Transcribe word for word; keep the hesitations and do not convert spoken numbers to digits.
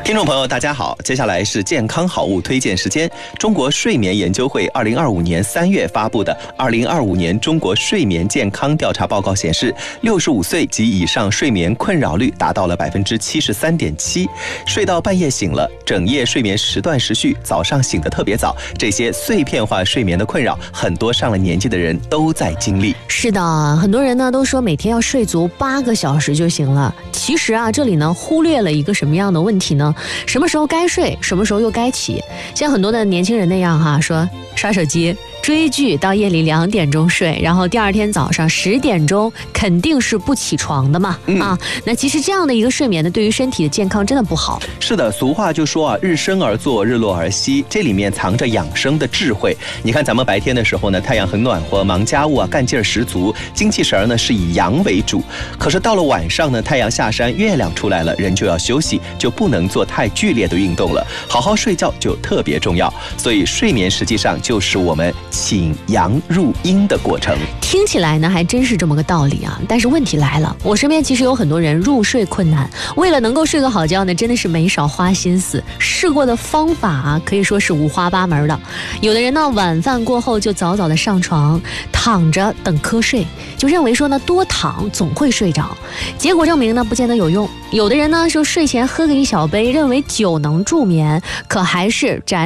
听众朋友大家好，接下来是健康好物推荐时间。中国睡眠研究会二零二五年三月发布的二零二五年中国睡眠健康调查报告显示，六十五岁及以上睡眠困扰率达到了百分之七十三点七。睡到半夜醒了，整夜睡眠时断时续，早上醒得特别早，这些碎片化睡眠的困扰，很多上了年纪的人都在经历。 是的，很多人呢都说每天要睡足八个小时就行了。其实啊，这里呢忽略了一个什么样的问题呢？什么时候该睡，什么时候又该起？像很多的年轻人那样哈，说刷手机、追剧到夜里两点钟睡，然后第二天早上十点钟肯定是不起床的嘛、嗯、啊，那其实这样的一个睡眠呢，对于身体的健康真的不好。 是的，俗话就说啊，日升而作，日落而息，这里面藏着养生的智慧。你看咱们白天的时候呢，太阳很暖和，忙家务啊，干劲儿十足，精气神呢是以阳为主。可是到了晚上呢，太阳下山，月亮出来了，人就要休息，就不能做太剧烈的运动了，好好睡觉就特别重要。所以睡眠实际上就是我们请阳入阴的过程。 听起来呢还真是这么个道理啊，但是问题来了，我身边其实有很多人入睡困难，为了能够睡个好觉呢，真的是没少花心思，试过的方法啊可以说是五花八门的。有的人呢晚饭过后就早早的上床，躺着等瞌睡，就认为说呢多躺总会睡着，结果证明呢不见得有用。有的人呢说睡前喝个一小杯，认为酒能助眠，可还是沾